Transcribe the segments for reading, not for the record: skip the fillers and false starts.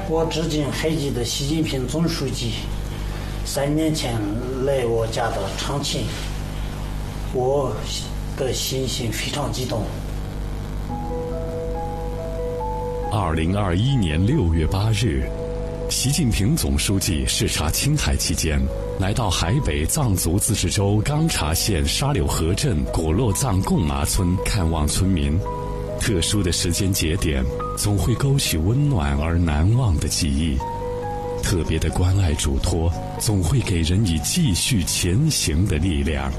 我致敬海基的习近平总书记3年前来我家的长庆，我的心情非常激动。 2021年6月8日，习近平总书记视察青海期间，来到海北藏族自治州钢察县沙柳河镇果洛藏贡麻村看望村民。特殊的时间节点总会勾起温暖而难忘的记忆，特别的关爱嘱托总会给人以继续前行的力量。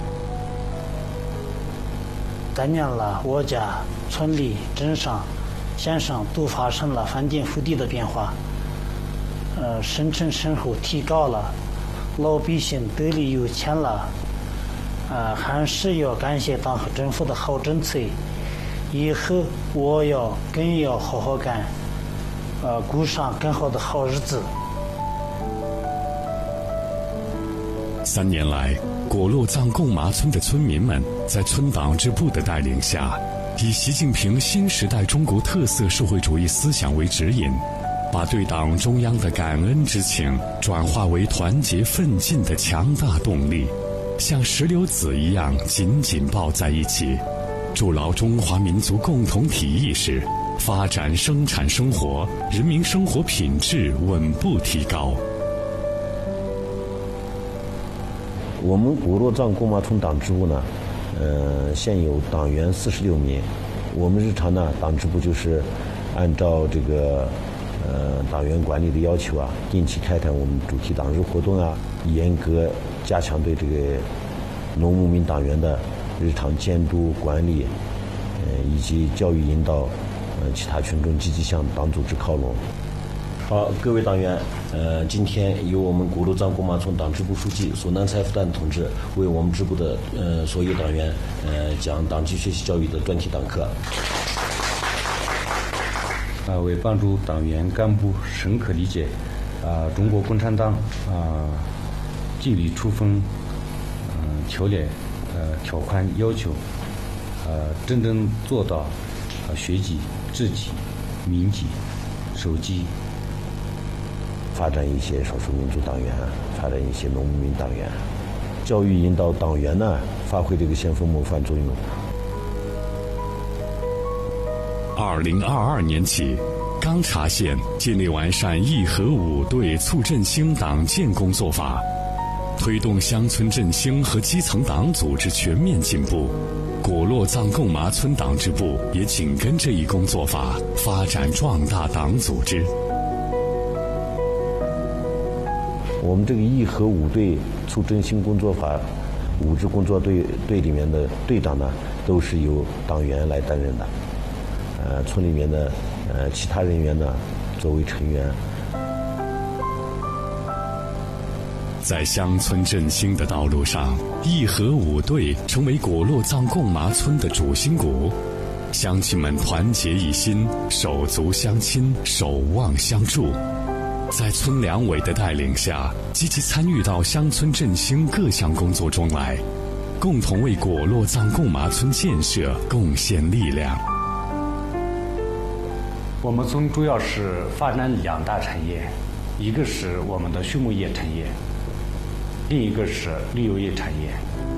3年了，我家、村里、镇上、县上都发生了翻天覆地的变化，生产生活提高了，老百姓得力有钱了，还是要感谢党和政府的好政策。以后我更要好好干，过上更好的好日子。 3年来，果洛藏贡麻村的村民们在村党支部的带领下，以习近平新时代中国特色社会主义思想为指引，把对党中央的感恩之情转化为团结奋进的强大动力，像石榴籽一样紧紧抱在一起，筑牢中华民族共同体意识，发展生产生活，人民生活品质稳步提高。 我们果洛藏贡麻村党支部呢，现有党员46名。我们日常呢，党支部就是按照这个党员管理的要求啊，定期开展我们主题党日活动啊，严格加强对这个农牧民党员的日常监督管理，以及教育引导，其他群众积极向党组织靠拢。好，各位党员，今天由我们果洛藏贡麻村党支部书记索南才夫旦同志为我们支部的所有党员讲党纪学习教育的专题党课。 为帮助党员干部深刻理解中国共产党纪律处分条例条款要求，真正做到学己、治己、民己、守己。 发展一些少数民族党员，发展一些农牧民党员，教育引导党员呢，发挥这个先锋模范作用。 2022年起，钢察县建立完善义和五队促振兴党建工作法，推动乡村振兴和基层党组织全面进步。果洛藏贡麻村党支部也紧跟这一工作法，发展壮大党组织。 我们这个义和五队促振兴工作法5支工作队里面的队长呢，都是由党员来担任的。村里面的其他人员呢，作为成员。 在乡村振兴的道路上，义和五队成为果洛藏贡麻村的主心骨。乡亲们团结一心，手足相亲，守望相助。在村两委的带领下，积极参与到乡村振兴各项工作中来，共同为果洛藏贡麻村建设贡献力量。 我们村主要是发展2大产业，一个是我们的畜牧业产业，另一个是旅游业产业。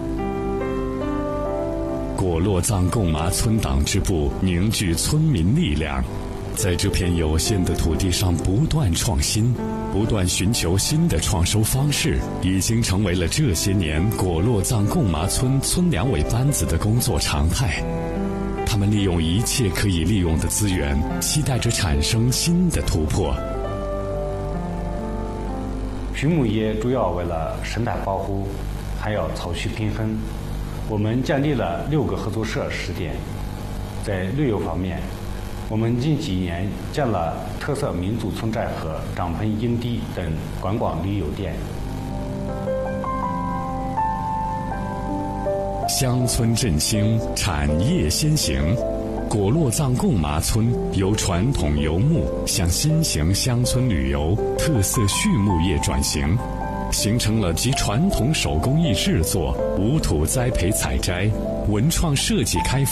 果洛藏贡麻村党支部凝聚村民力量，在这片有限的土地上不断创新，不断寻求新的创收方式，已经成为了这些年果洛藏贡麻村村两委班子的工作常态。他们利用一切可以利用的资源，期待着产生新的突破。 畜牧业主要为了生态保护，还要草区平衡。我们建立了6个合作社试点。在旅游方面，我们近几年建了特色民族村寨和帐篷营地等观光旅游点。 乡村振兴，产业先行。果洛藏贡麻村由传统游牧向新型乡村旅游、特色畜牧业转型，形成了集传统手工艺制作、无土栽培采摘、文创设计开发